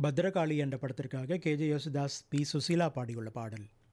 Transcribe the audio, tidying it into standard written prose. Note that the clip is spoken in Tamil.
பத்ரகாளி என்ற படத்திற்காக கேஜே யேசுதாஸ் பி சுசீலா பாடியுள்ள பாடல்.